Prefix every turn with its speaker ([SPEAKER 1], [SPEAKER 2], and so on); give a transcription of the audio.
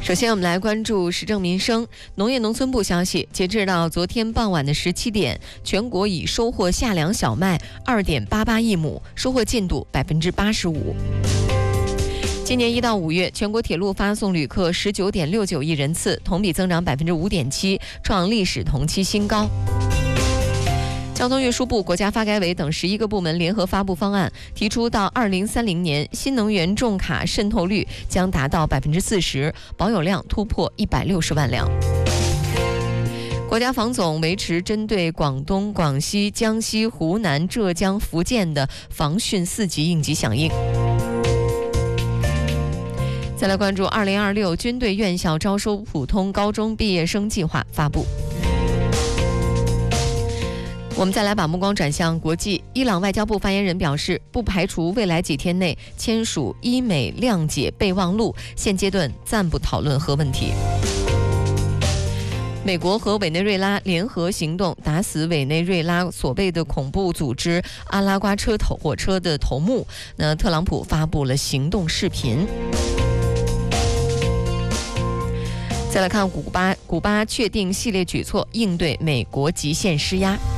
[SPEAKER 1] 首先，我们来关注时政民生。农业农村部消息，截至到昨天傍晚的17点，全国已收获夏粮小麦2.88亿亩，收获进度85%。今年1到5月，全国铁路发送旅客19.69亿人次，同比增长5.7%，创历史同期新高。交通运输部、国家发改委等11个部门联合发布方案，提出到2030年，新能源重卡渗透率将达到40%，保有量突破160万辆。国家防总维持针对广东、广西、江西、湖南、浙江、福建的防汛4级应急响应。再来关注2026军队院校招收普通高中毕业生计划发布。我们再来把目光转向国际。伊朗外交部发言人表示，不排除未来几天内签署伊美谅解备忘录，现阶段暂不讨论核问题。美国和委内瑞拉联合行动，打死委内瑞拉所谓的恐怖组织阿拉瓜车火车的头目。那特朗普发布了行动视频。再来看古巴确定系列举措应对美国极限施压。